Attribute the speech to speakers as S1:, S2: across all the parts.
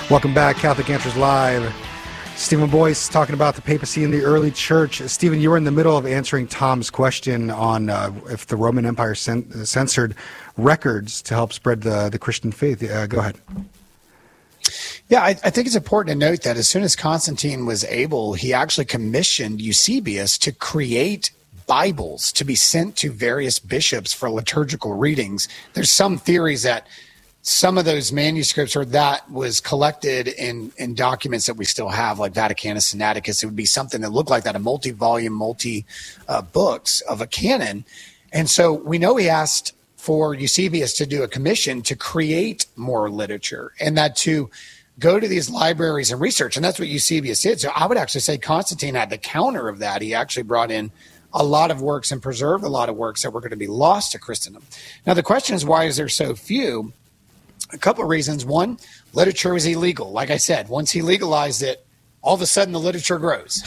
S1: Welcome back, Catholic Answers Live. Stephen Boyce talking about the papacy in the early church. Stephen, you were in the middle of answering Tom's question on if the Roman Empire censored records to help spread the Christian faith. Go ahead.
S2: Yeah, I think it's important to note that as soon as Constantine was able, he actually commissioned Eusebius to create Bibles to be sent to various bishops for liturgical readings. There's some theories that some of those manuscripts or that was collected in documents that we still have, like Vaticanus Sinaiticus. It would be something that looked like that, a multi-volume, books of a canon. And so we know he asked for Eusebius to do a commission to create more literature and that to go to these libraries and research. And that's what Eusebius did. So I would actually say Constantine had the counter of that. He actually brought in a lot of works and preserved a lot of works that were going to be lost to Christendom. Now, the question is, why is there so few? A couple of reasons. One, literature was illegal. Like I said, once he legalized it, all of a sudden the literature grows.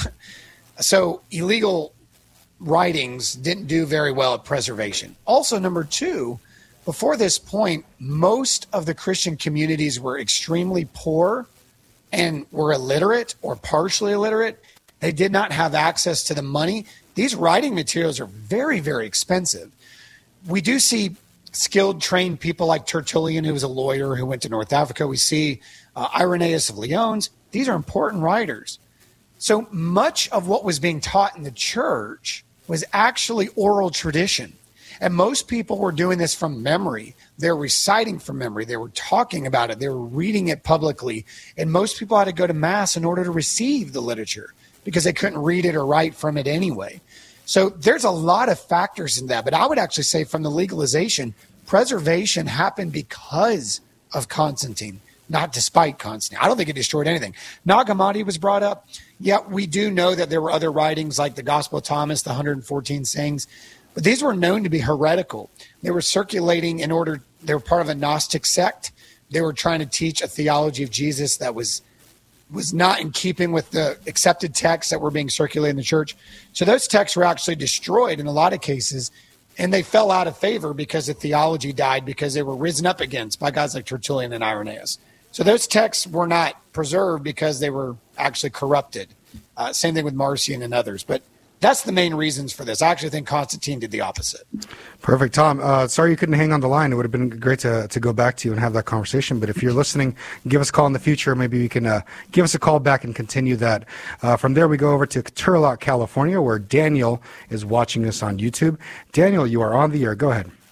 S2: So illegal writings didn't do very well at preservation. Also, number two, before this point, most of the Christian communities were extremely poor and were illiterate or partially illiterate. They did not have access to the money. These writing materials are very, very expensive. We do see skilled, trained people like Tertullian, who was a lawyer who went to North Africa. We see Irenaeus of Lyons. These are important writers. So much of what was being taught in the church was actually oral tradition. And most people were doing this from memory. They're reciting from memory. They were talking about it. They were reading it publicly. And most people had to go to Mass in order to receive the literature because they couldn't read it or write from it anyway. So there's a lot of factors in that. But I would actually say from the legalization, preservation happened because of Constantine, not despite Constantine. I don't think it destroyed anything. Nag Hammadi was brought up. Yeah, we do know that there were other writings like the Gospel of Thomas, the 114 sayings, but these were known to be heretical. They were circulating they were part of a Gnostic sect. They were trying to teach a theology of Jesus that was not in keeping with the accepted texts that were being circulated in the church. So those texts were actually destroyed in a lot of cases, and they fell out of favor because the theology died because they were risen up against by guys like Tertullian and Irenaeus. So those texts were not preserved because they were actually corrupted. Same thing with Marcion and others. But that's the main reasons for this. I actually think Constantine did the opposite.
S1: Perfect. Tom, sorry you couldn't hang on the line. It would have been great to go back to you and have that conversation. But if you're listening, give us a call in the future. Maybe you can give us a call back and continue that. From there, we go over to Turlock, California, where Daniel is watching us on YouTube. Daniel, you are on the air. Go ahead.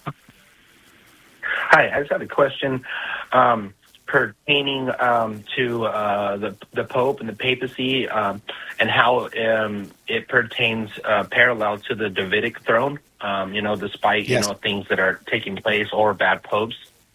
S3: Hi, I just had a question pertaining to the Pope and the papacy and how it pertains parallel to the Davidic throne, despite,
S2: Yes.
S3: Things that are taking place or bad popes.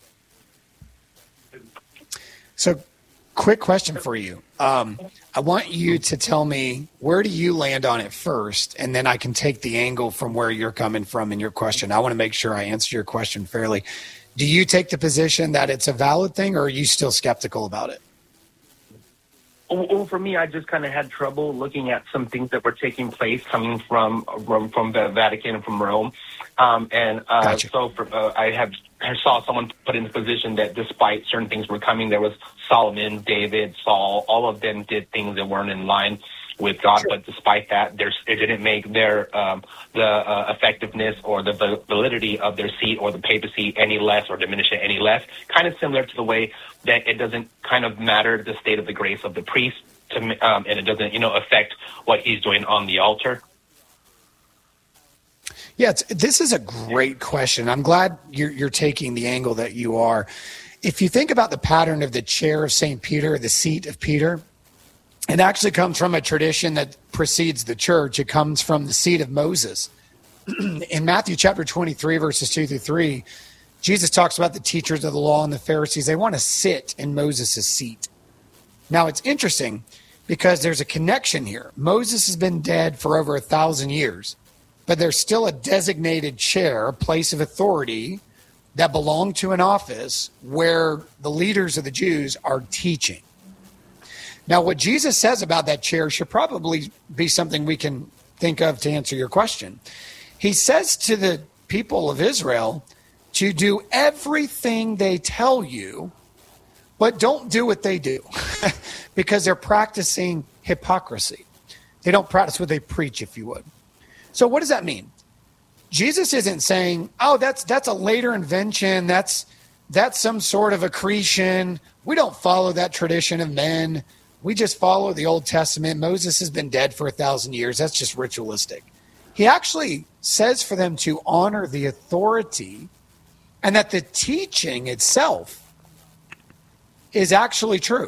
S2: So quick question for you. I want you to tell me, where do you land on it first? And then I can take the angle from where you're coming from in your question. I want to make sure I answer your question fairly. Do you take the position that it's a valid thing, or are you still skeptical about it?
S3: Well, for me, I just kind of had trouble looking at some things that were taking place coming from the Vatican and from Rome.
S2: Gotcha.
S3: So I saw someone put in the position that despite certain things were coming, there was Solomon, David, Saul, all of them did things that weren't in line with God,
S2: Sure.
S3: But despite that, it didn't make their the effectiveness or the validity of their seat or the papacy any less or diminish it any less. Kind of similar to the way that it doesn't kind of matter the state of the grace of the priest, and it doesn't affect what he's doing on the altar.
S2: Yeah, this is a great question. I'm glad you're taking the angle that you are. If you think about the pattern of the chair of St. Peter, the seat of Peter, it actually comes from a tradition that precedes the church. It comes from the seat of Moses. In Matthew chapter 23, verses 2 through 3, Jesus talks about the teachers of the law and the Pharisees. They want to sit in Moses' seat. Now, it's interesting because there's a connection here. Moses has been dead for over 1,000 years, but there's still a designated chair, a place of authority that belonged to an office where the leaders of the Jews are teaching. Now, what Jesus says about that chair should probably be something we can think of to answer your question. He says to the people of Israel to do everything they tell you, but don't do what they do because they're practicing hypocrisy. They don't practice what they preach, if you would. So what does that mean? Jesus isn't saying, oh, that's a later invention. That's some sort of accretion. We don't follow that tradition of men. We just follow the Old Testament. Moses has been dead for 1,000 years. That's just ritualistic. He actually says for them to honor the authority and that the teaching itself is actually true.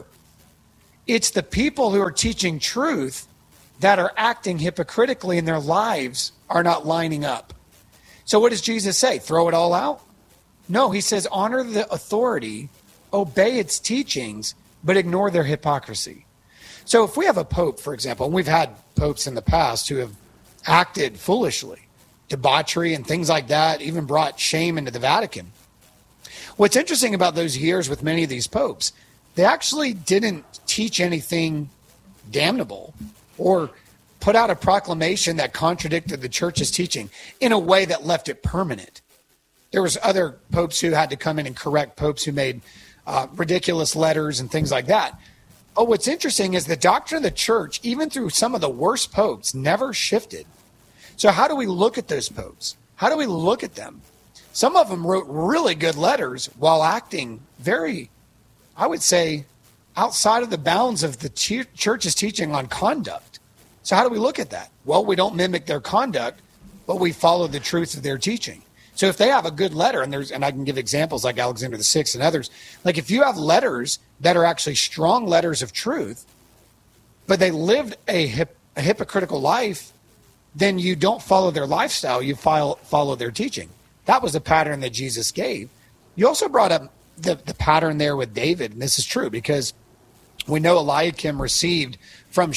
S2: It's the people who are teaching truth that are acting hypocritically, and their lives are not lining up. So what does Jesus say? Throw it all out? No, he says honor the authority, obey its teachings, but ignore their hypocrisy. So if we have a pope, for example, and we've had popes in the past who have acted foolishly, debauchery and things like that, even brought shame into the Vatican. What's interesting about those years with many of these popes, they actually didn't teach anything damnable or put out a proclamation that contradicted the church's teaching in a way that left it permanent. There was other popes who had to come in and correct popes who made ridiculous letters and things like that. Oh, what's interesting is the doctrine of the church, even through some of the worst popes, never shifted. So how do we look at those popes? How do we look at them? Some of them wrote really good letters while acting very, I would say, outside of the bounds of the church's teaching on conduct. So how do we look at that? Well, we don't mimic their conduct, but we follow the truth of their teaching. So if they have a good letter, and I can give examples like Alexander VI and others, like if you have letters that are actually strong letters of truth, but they lived a hypocritical life, then you don't follow their lifestyle, you follow their teaching. That was the pattern that Jesus gave. You also brought up the pattern there with David, and this is true because we know Eliakim received from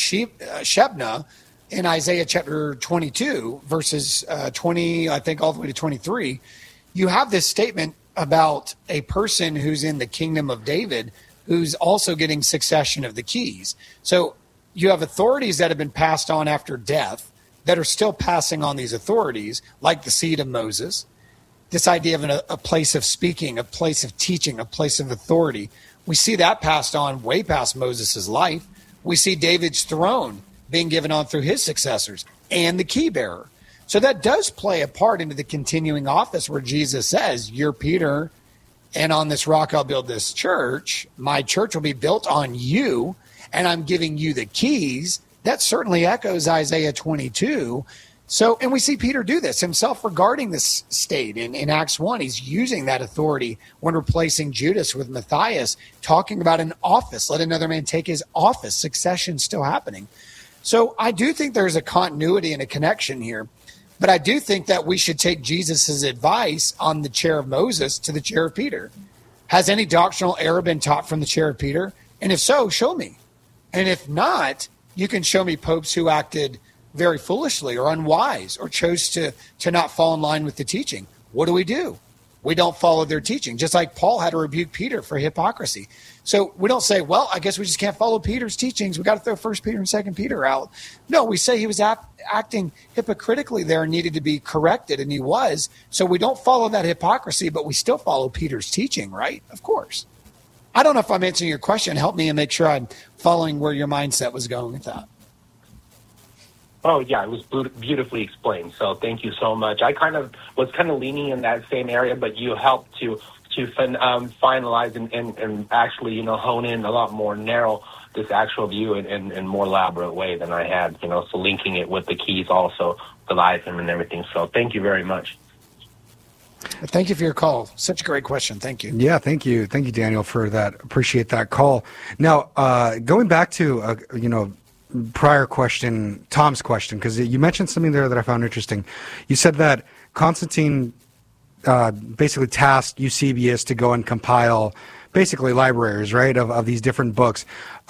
S2: Shebna in Isaiah chapter 22, verses 20, I think all the way to 23. You have this statement about a person who's in the kingdom of David who's also getting succession of the keys. So you have authorities that have been passed on after death that are still passing on these authorities, like the seed of Moses. This idea of a place of speaking, a place of teaching, a place of authority. We see that passed on way past Moses' life. We see David's throne being given on through his successors and the key bearer. So that does play a part into the continuing office where Jesus says, you're Peter, and on this rock I'll build this church. My church will be built on you, and I'm giving you the keys. That certainly echoes Isaiah 22. So, and we see Peter do this himself regarding this state in Acts 1. He's using that authority when replacing Judas with Matthias, talking about an office. Let another man take his office. Succession still happening. So I do think there's a continuity and a connection here. But I do think that we should take Jesus's advice on the chair of Moses to the chair of Peter. Has any doctrinal error been taught from the chair of Peter? And if so, show me. And if not, you can show me popes who acted very foolishly or unwise or chose to not fall in line with the teaching. What do? We don't follow their teaching, just like Paul had to rebuke Peter for hypocrisy. So we don't say, well, I guess we just can't follow Peter's teachings. We got to throw 1 Peter and 2 Peter out. No, we say he was acting hypocritically there and needed to be corrected, and he was. So we don't follow that hypocrisy, but we still follow Peter's teaching, right? Of course. I don't know if I'm answering your question. Help me and make sure I'm following where your mindset was going with that.
S3: Oh, yeah, it was beautifully explained. So thank you so much. I was leaning in that same area, but you helped to finalize and actually, hone in a lot more narrow this actual view in more elaborate way than I had, so linking it with the keys also, the Leviathan and everything. So thank you very much.
S2: Thank you for your call. Such a great question. Thank you.
S1: Yeah, thank you. Thank you, Daniel, for that. Appreciate that call. Now, going back to, prior question, Tom's question, because you mentioned something there that I found interesting. You said that Constantine basically tasked Eusebius to go and compile basically libraries, right, of these different books.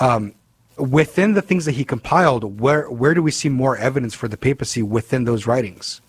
S1: Within the things that he compiled, where do we see more evidence for the papacy within those writings?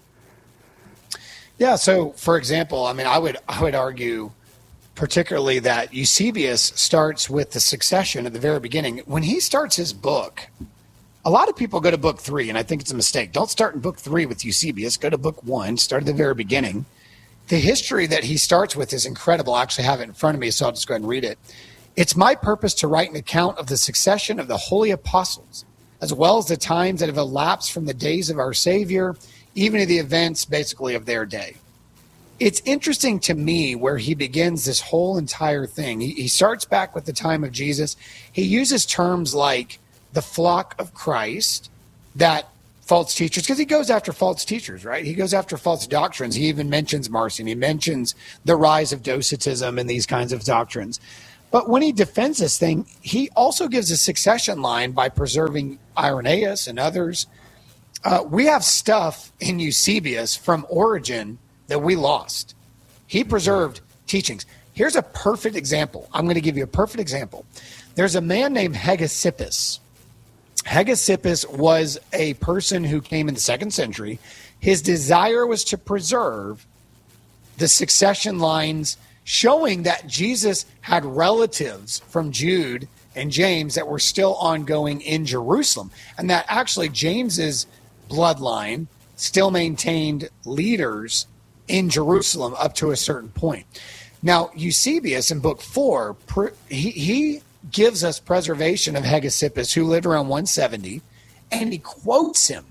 S2: Yeah, so for example, I would argue particularly that Eusebius starts with the succession at the very beginning. When he starts his book, a lot of people go to book 3, and I think it's a mistake. Don't start in book 3 with Eusebius. Go to book 1, start at the very beginning. The history that he starts with is incredible. I actually have it in front of me, so I'll just go ahead and read it. It's my purpose to write an account of the succession of the holy apostles, as well as the times that have elapsed from the days of our Savior, even to the events basically of their day. It's interesting to me where he begins this whole entire thing. He starts back with the time of Jesus. He uses terms like the flock of Christ, that false teachers, because he goes after false teachers, right? He goes after false doctrines. He even mentions Marcion. He mentions the rise of Docetism and these kinds of doctrines. But when he defends this thing, he also gives a succession line by preserving Irenaeus and others. We have stuff in Eusebius from Origen that we lost. He preserved teachings. Here's a perfect example. I'm going to give you a perfect example. There's a man named Hegesippus. Hegesippus was a person who came in the 2nd century. His desire was to preserve the succession lines, showing that Jesus had relatives from Jude and James that were still ongoing in Jerusalem, and that actually James's bloodline still maintained leaders in Jerusalem up to a certain point. Now, Eusebius in book 4, he gives us preservation of Hegesippus, who lived around 170, and he quotes him.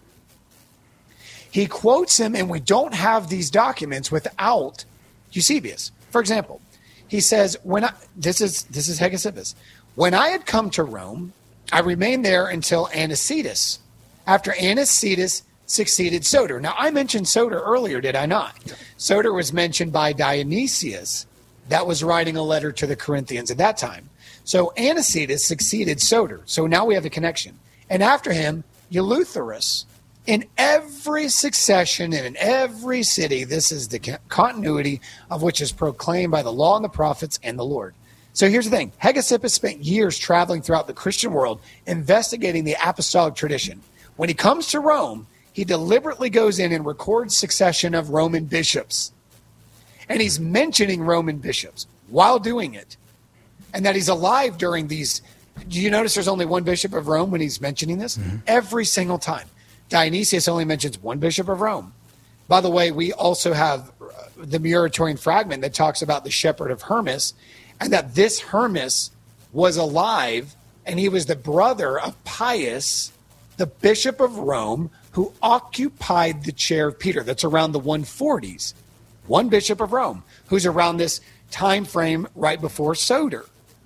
S2: He quotes him, and we don't have these documents without Eusebius. For example, he says, this is Hegesippus. When I had come to Rome, I remained there until Anicetus. After Anicetus succeeded Soter. Now, I mentioned Soter earlier, did I not? Soter was mentioned by Dionysius, that was writing a letter to the Corinthians at that time. So Anicetus succeeded Soter. So now we have a connection. And after him, Eleutherus. In every succession and in every city, this is the continuity of which is proclaimed by the law and the prophets and the Lord. So here's the thing. Hegesippus spent years traveling throughout the Christian world, investigating the apostolic tradition. When he comes to Rome, he deliberately goes in and records succession of Roman bishops. And he's mentioning Roman bishops while doing it. And that he's alive during these. Do you notice there's only one bishop of Rome when he's mentioning this? Mm-hmm. Every single time. Dionysius only mentions one bishop of Rome. By the way, we also have the Muratorian fragment that talks about the shepherd of Hermas, and that this Hermas was alive, and he was the brother of Pius, the bishop of Rome, who occupied the chair of Peter. That's around the 140s. One bishop of Rome, who's around this time frame right before Soter.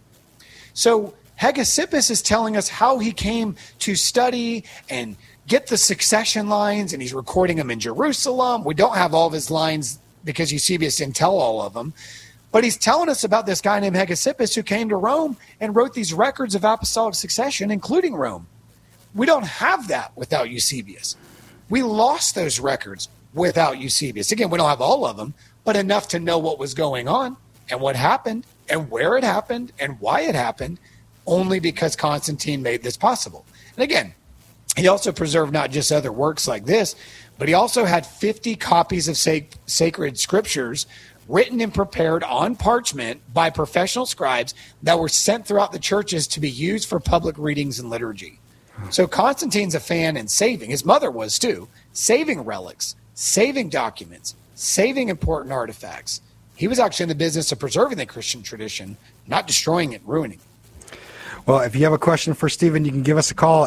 S2: So Hegesippus is telling us how he came to study and get the succession lines, and he's recording them in Jerusalem. We don't have all of his lines because Eusebius didn't tell all of them. But he's telling us about this guy named Hegesippus who came to Rome and wrote these records of apostolic succession, including Rome. We don't have that without Eusebius. We lost those records without Eusebius. Again, we don't have all of them, but enough to know what was going on and what happened and where it happened and why it happened, only because Constantine made this possible. And again, he also preserved not just other works like this, but he also had 50 copies of sacred scriptures written and prepared on parchment by professional scribes that were sent throughout the churches to be used for public readings and liturgy. So Constantine's a fan in saving, his mother was too, saving relics, saving documents, saving important artifacts. He was actually in the business of preserving the Christian tradition, not destroying it, ruining it.
S1: Well, if you have a question for Stephen, you can give us a call,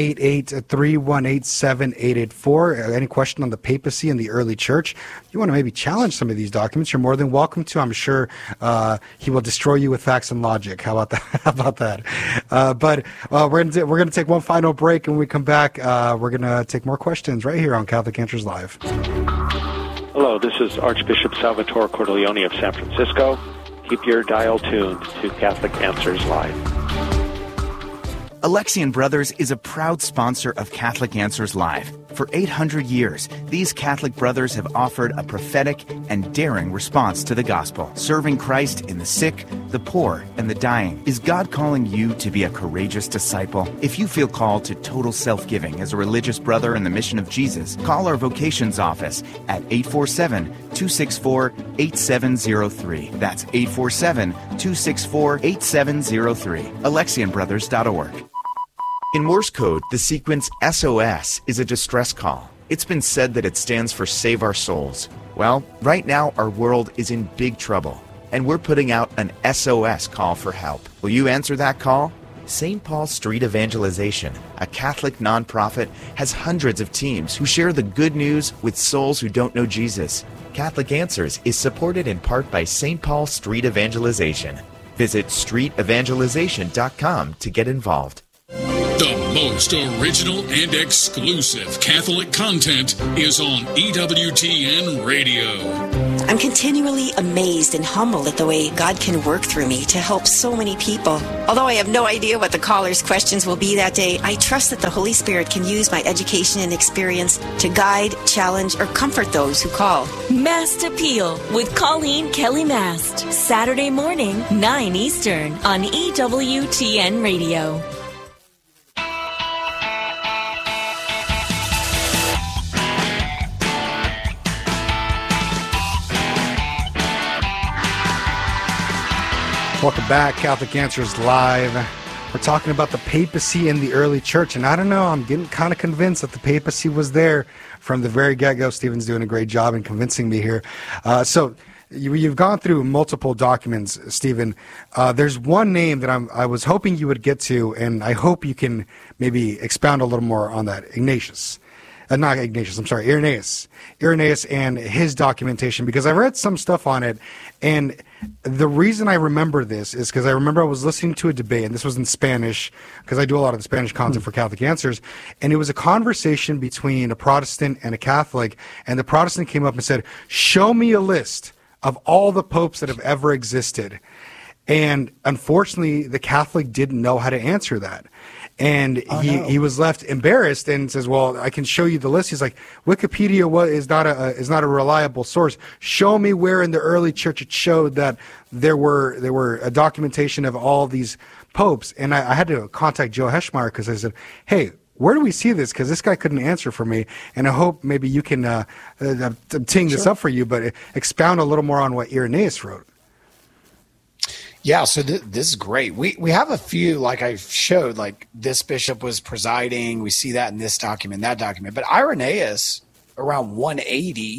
S1: 888-318-7884. Any question on the papacy and the early church? You want to maybe challenge some of these documents, you're more than welcome to. I'm sure he will destroy you with facts and logic. How about that? But we're going to take one final break, and when we come back, we're going to take more questions right here on Catholic Answers Live.
S4: Hello, this is Archbishop Salvatore Cordileone of San Francisco. Keep your dial tuned to Catholic Answers Live.
S5: Alexian Brothers is a proud sponsor of Catholic Answers Live. For 800 years, these Catholic brothers have offered a prophetic and daring response to the gospel, serving Christ in the sick, the poor, and the dying. Is God calling you to be a courageous disciple? If you feel called to total self-giving as a religious brother in the mission of Jesus, call our vocations office at 847-264-8703. That's 847-264-8703. AlexianBrothers.org. In Morse code, the sequence SOS is a distress call. It's been said that it stands for Save Our Souls. Well, right now, our world is in big trouble. and we're putting out an SOS call for help. Will you answer that call? St. Paul Street Evangelization, a Catholic nonprofit, has hundreds of teams who share the good news with souls who don't know Jesus. Catholic Answers is supported in part by St. Paul Street Evangelization. Visit streetevangelization.com to get involved.
S6: The most original and exclusive Catholic content is on EWTN Radio.
S7: I'm continually amazed and humbled at the way God can work through me to help so many people. Although I have no idea what the caller's questions will be that day, I trust that the Holy Spirit can use my education and experience to guide, challenge, or comfort those who call.
S8: Mast Appeal with Colleen Kelly Mast. Saturday morning, 9 Eastern on EWTN Radio.
S1: Welcome back, Catholic Answers Live. We're talking about the papacy in the early church, and I don't know, I'm getting kind of convinced that the papacy was there from the very get-go. Stephen's doing a great job in convincing me here. So you've gone through multiple documents, Stephen. There's one name that I was hoping you would get to, and I hope you can maybe expound a little more on that. Irenaeus. Irenaeus and his documentation, because I read some stuff on it, and the reason I remember this is because I remember I was listening to a debate, and this was in Spanish, because I do a lot of the Spanish content for Catholic Answers, and it was a conversation between a Protestant and a Catholic, and the Protestant came up and said, show me a list of all the popes that have ever existed. And unfortunately, the Catholic didn't know how to answer that. And he was left embarrassed and says, well, I can show you the list. He's like, Wikipedia is not a reliable source. Show me where in the early church it showed that there were a documentation of all these popes. And I had to contact Joe Heschmeyer because I said, hey, where do we see this? Because this guy couldn't answer for me. And I hope maybe you can, I'm teeing this up for you, but expound a little more on what Irenaeus wrote.
S2: Yeah, so this is great. We have a few, like I showed, like this bishop was presiding. We see that in this document, that document. But Irenaeus, around 180,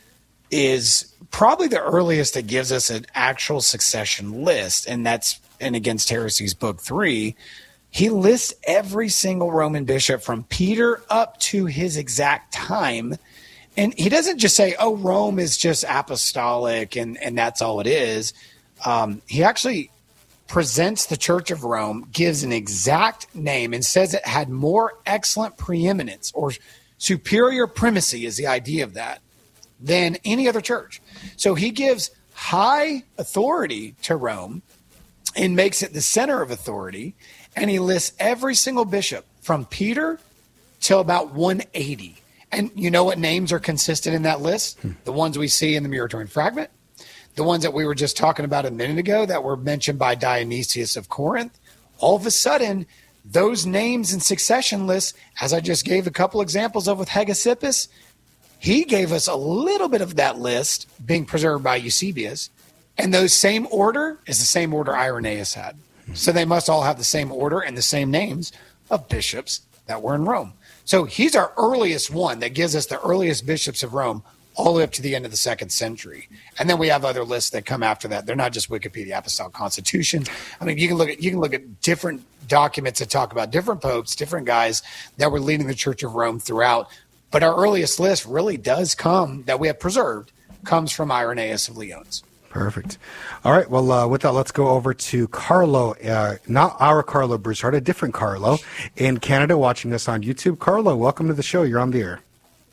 S2: is probably the earliest that gives us an actual succession list, and that's in Against Heresies, Book 3. He lists every single Roman bishop from Peter up to his exact time. And he doesn't just say, oh, Rome is just apostolic and that's all it is. He actually presents the Church of Rome, gives an exact name, and says it had more excellent preeminence or superior primacy is the idea of that than any other church. So he gives high authority to Rome and makes it the center of authority. And he lists every single bishop from Peter till about 180. And you know what names are consistent in that list? The ones we see in the Muratorian Fragment. The ones that we were just talking about a minute ago that were mentioned by Dionysius of Corinth, all of a sudden, those names and succession lists, as I just gave a couple examples of with Hegesippus, he gave us a little bit of that list being preserved by Eusebius, and those same order is the same order Irenaeus had. So they must all have the same order and the same names of bishops that were in Rome. So he's our earliest one that gives us the earliest bishops of Rome all the way up to the end of the 2nd century. And then we have other lists that come after that. They're not just Wikipedia Apostolic Constitution. I mean, you can look at different documents that talk about different popes, different guys that were leading the Church of Rome throughout. But our earliest list really does come, that we have preserved, comes from Irenaeus of Lyons.
S1: Perfect. All right. Well, with that, let's go over to Carlo, not our Carlo Broussard, a different Carlo in Canada watching us on YouTube. Carlo, welcome to the show. You're on the air.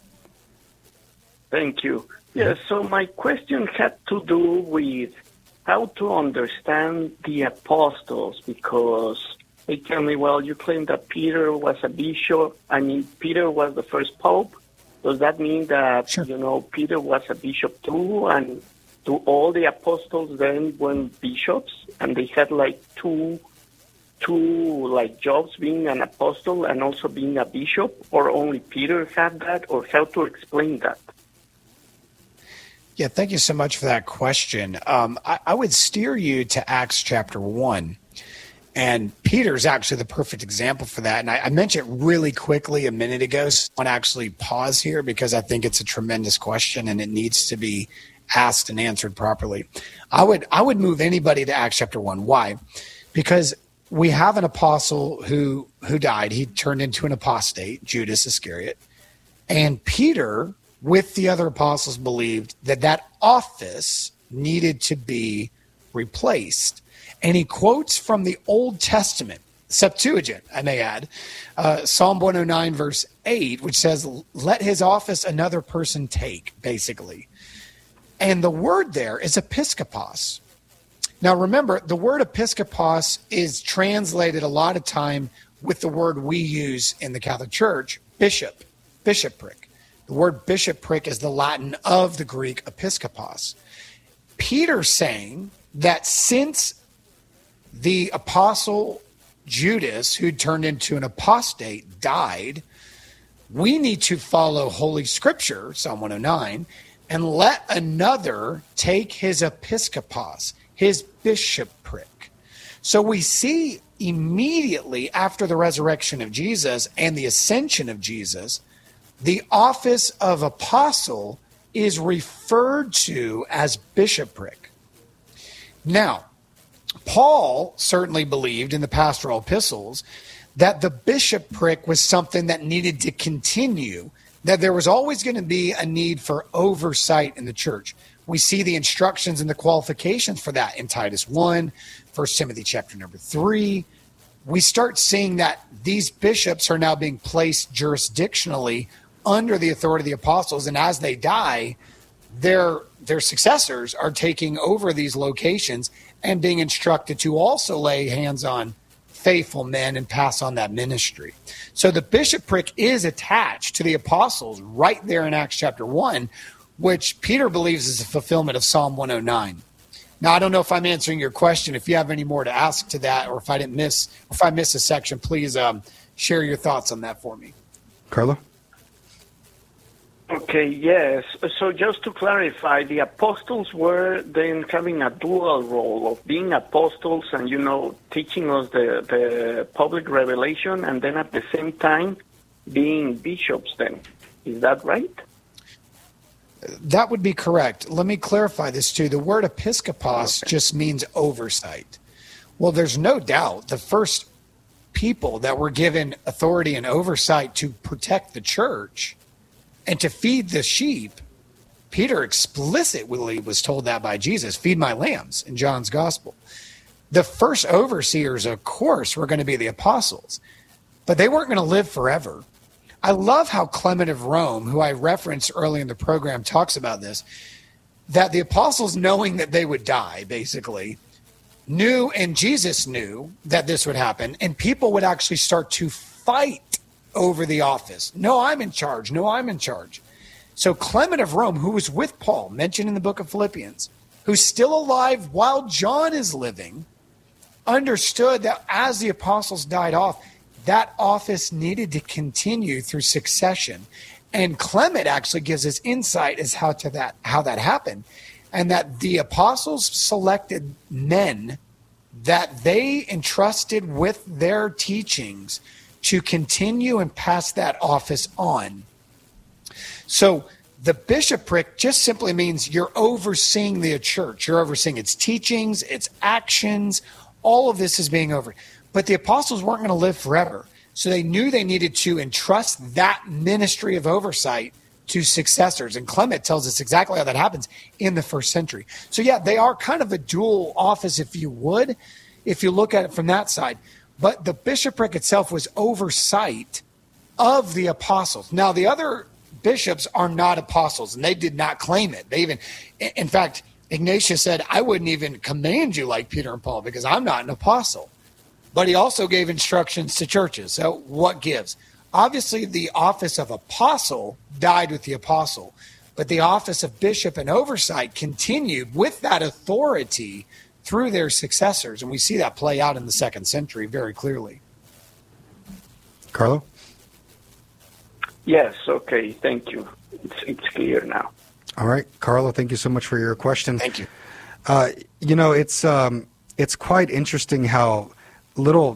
S9: Thank you. Yes, so my question had to do with how to understand the apostles, because they tell me, well, you claim that Peter was a bishop. I mean, Peter was the first pope. Does that mean that,
S2: Sure.
S9: Peter was a bishop too? And do all the apostles then were bishops? And they had like two jobs, being an apostle and also being a bishop? Or only Peter had that? Or how to explain that?
S2: Yeah, thank you so much for that question. I would steer you to Acts chapter 1. And Peter's actually the perfect example for that. And I mentioned really quickly a minute ago, so I want to actually pause here because I think it's a tremendous question and it needs to be asked and answered properly. I would move anybody to Acts chapter 1. Why? Because we have an apostle who died. He turned into an apostate, Judas Iscariot. And Peter, with the other apostles, believed that office needed to be replaced. And he quotes from the Old Testament, Septuagint, I may add, Psalm 109, verse 8, which says, let his office another person take, basically. And the word there is episkopos. Now, remember, the word episkopos is translated a lot of time with the word we use in the Catholic Church, bishop, bishopric. The word bishopric is the Latin of the Greek episkopos. Peter saying that since the apostle Judas, who turned into an apostate, died, we need to follow Holy Scripture, Psalm 109, and let another take his episkopos, his bishopric. So we see immediately after the resurrection of Jesus and the ascension of Jesus, the office of apostle is referred to as bishopric. Now, Paul certainly believed in the pastoral epistles that the bishopric was something that needed to continue, that there was always going to be a need for oversight in the church. We see the instructions and the qualifications for that in Titus 1, 1 Timothy chapter number 3. We start seeing that these bishops are now being placed jurisdictionally under the authority of the apostles, and as they die, their successors are taking over these locations and being instructed to also lay hands on faithful men and pass on that ministry. So the bishopric is attached to the apostles right there in Acts chapter 1, which Peter believes is a fulfillment of Psalm 109. Now, I don't know if I'm answering your question. If you have any more to ask to that, or if I missed a section, please share your thoughts on that for me.
S1: Carlo?
S9: Okay, yes. So just to clarify, the apostles were then having a dual role of being apostles and, teaching us the public revelation, and then at the same time being bishops then. Is that right?
S2: That would be correct. Let me clarify this too. The word episkopos just means oversight. Well, there's no doubt the first people that were given authority and oversight to protect the church and to feed the sheep, Peter explicitly was told that by Jesus, feed my lambs, in John's gospel. The first overseers, of course, were going to be the apostles, but they weren't going to live forever. I love how Clement of Rome, who I referenced early in the program, talks about this, that the apostles, knowing that they would die, basically, knew, and Jesus knew that this would happen, and people would actually start to fight over the office. No, I'm in charge. No, I'm in charge. So Clement of Rome, who was with Paul, mentioned in the book of Philippians, who's still alive while John is living, understood that as the apostles died off, that office needed to continue through succession. And Clement actually gives us insight as how that happened, and that the apostles selected men that they entrusted with their teachings to continue and pass that office on. So the bishopric just simply means you're overseeing the church. You're overseeing its teachings, its actions. All of this is being over. But the apostles weren't going to live forever. So they knew they needed to entrust that ministry of oversight to successors. And Clement tells us exactly how that happens in the first century. So yeah, they are kind of a dual office, if you would, if you look at it from that side. But the bishopric itself was oversight of the apostles. Now, the other bishops are not apostles, and they did not claim it. They even, in fact, Ignatius said, I wouldn't even command you like Peter and Paul because I'm not an apostle. But he also gave instructions to churches. So what gives? Obviously, the office of apostle died with the apostle, but the office of bishop and oversight continued with that authority through their successors. And we see that play out in the second century very clearly.
S1: Carlo?
S9: Yes, okay, thank you. It's clear now.
S1: All right, Carlo, thank you so much for your question.
S2: Thank you.
S1: It's quite interesting how little,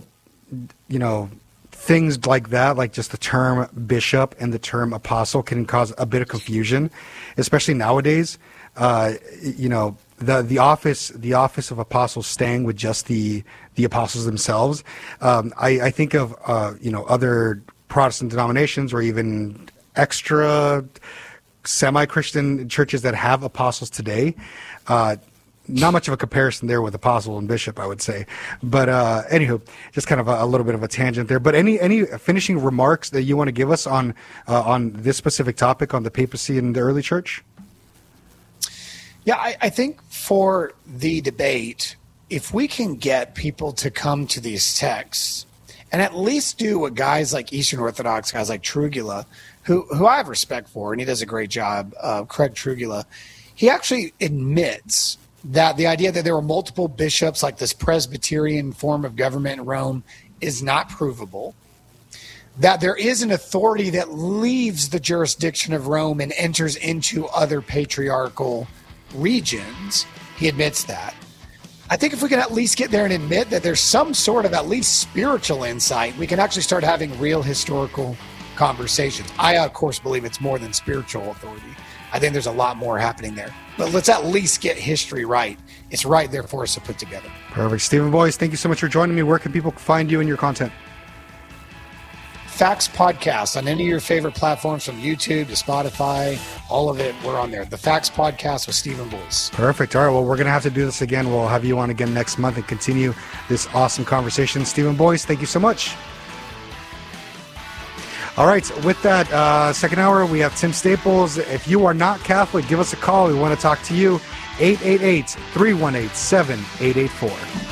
S1: things like that, like just the term bishop and the term apostle, can cause a bit of confusion, especially nowadays. the office of apostles staying with just the apostles themselves. I think of other Protestant denominations or even extra semi-Christian churches that have apostles today. Not much of a comparison there with apostle and bishop, I would say. But anywho, just kind of a little bit of a tangent there. But any finishing remarks that you want to give us on this specific topic on the papacy and the early church?
S2: Yeah, I think for the debate, if we can get people to come to these texts and at least do what guys like Eastern Orthodox, guys like Trugula, who I have respect for, and he does a great job, Craig Trugula, he actually admits that the idea that there were multiple bishops, like this Presbyterian form of government in Rome, is not provable. That there is an authority that leaves the jurisdiction of Rome and enters into other patriarchal regions. He admits that. I think if we can at least get there and admit that there's some sort of at least spiritual insight, we can actually start having real historical conversations. I, of course, believe it's more than spiritual authority. I think there's a lot more happening there. But let's at least get history right. It's right there for us to put together.
S1: Perfect. Stephen Boyce, thank you so much for joining me. Where can people find you and your content?
S2: Facts Podcast on any of your favorite platforms, from YouTube to Spotify, all of it, we're on there. The Facts Podcast with Stephen Boyce.
S1: Perfect. All right, well, we're going to have to do this again. We'll have you on again next month and continue this awesome conversation. Stephen Boyce, thank you so much. All right, with that, second hour, we have Tim Staples. If you are not Catholic, give us a call. We want to talk to you. 888-318-7884.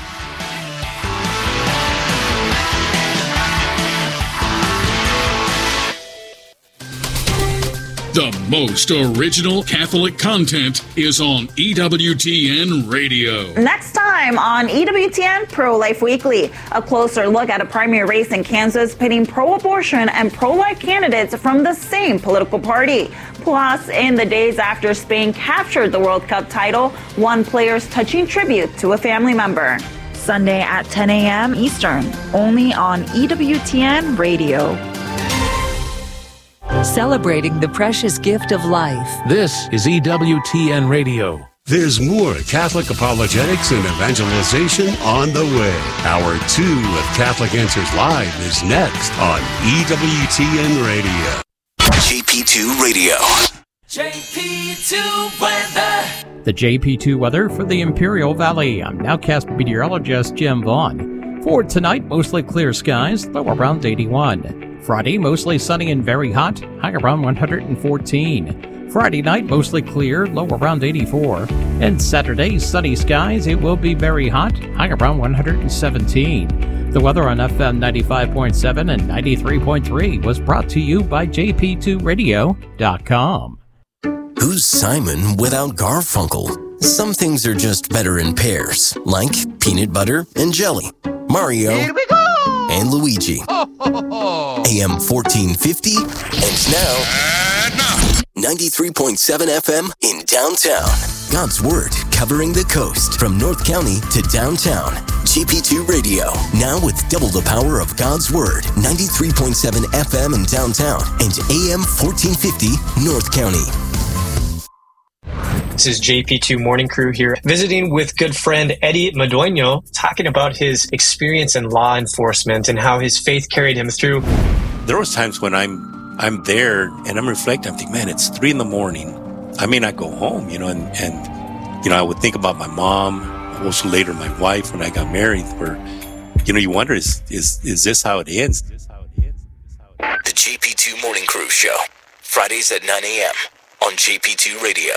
S6: The most original Catholic content is on EWTN Radio.
S10: Next time on EWTN Pro-Life Weekly, a closer look at a primary race in Kansas pitting pro-abortion and pro-life candidates from the same political party. Plus, in the days after Spain captured the World Cup title, one player's touching tribute to a family member. Sunday at 10 a.m. Eastern, only on EWTN Radio.
S11: Celebrating the precious gift of life.
S12: This is EWTN Radio.
S13: There's more Catholic apologetics and evangelization on the way. Hour 2 of Catholic Answers Live is next on EWTN Radio.
S14: JP2 Radio.
S15: JP2 weather.
S16: The JP2 weather for the Imperial Valley. I'm nowcast meteorologist Jim Vaughn. For tonight, mostly clear skies, low around 81. Friday, mostly sunny and very hot, high around 114. Friday night, mostly clear, low around 84. And Saturday, sunny skies, it will be very hot, high around 117. The weather on FM 95.7 and 93.3 was brought to you by jp2radio.com.
S14: Who's Simon without Garfunkel? Some things are just better in pairs, like peanut butter and jelly. Mario. Here we go! And Luigi. AM 1450, and now 93.7 FM in downtown. God's Word covering the coast from North County to downtown. JP2 Radio, now with double the power of God's Word. 93.7 FM in downtown and AM 1450 North County.
S17: This is JP2 Morning Crew here, visiting with good friend Eddie Madueño, talking about his experience in law enforcement and how his faith carried him through.
S18: There was times when I'm there and I'm reflecting, I'm thinking, man, it's 3 a.m. I may not go home, and I would think about my mom, also later my wife when I got married, where, you wonder, is this how it ends?
S14: The JP2 Morning Crew Show, Fridays at 9 a.m. on JP2 Radio.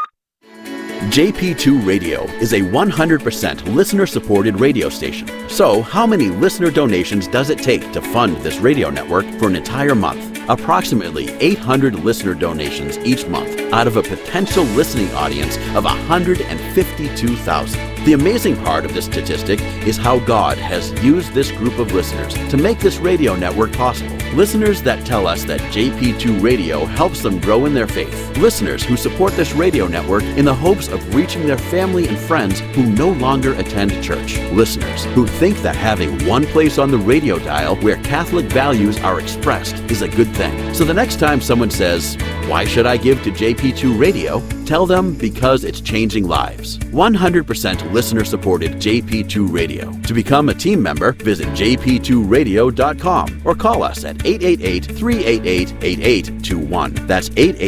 S19: JP2 Radio is a 100% listener-supported radio station. So, how many listener donations does it take to fund this radio network for an entire month? Approximately 800 listener donations each month out of a potential listening audience of 152,000. The amazing part of this statistic is how God has used this group of listeners to make this radio network possible. Listeners that tell us that JP2 Radio helps them grow in their faith. Listeners who support this radio network in the hopes of reaching their family and friends who no longer attend church. Listeners who think that having one place on the radio dial where Catholic values are expressed is a good thing. So the next time someone says, Why should I give to JP2 Radio? Tell them because it's changing lives. 100% listener-supported JP2 Radio. To become a team member, visit jp2radio.com or call us at 888-388-8821. That's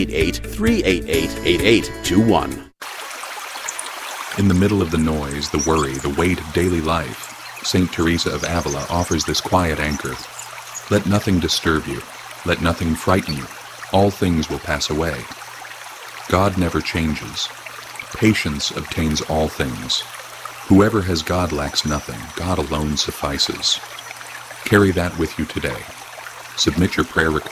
S19: 888-388-8821.
S15: In the middle of the noise, the worry, the weight of daily life, St. Teresa of Avila offers this quiet anchor. Let nothing disturb you. Let nothing frighten you. All things will pass away. God never changes. Patience obtains all things. Whoever has God lacks nothing. God alone suffices. Carry that with you today. Submit your prayer request